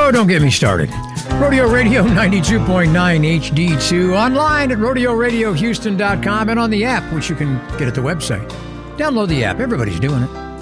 Oh, don't get me started. Rodeo Radio 92.9 HD2, online at rodeoradiohouston.com and on the app, which you can get at the website. Download the app. Everybody's doing it.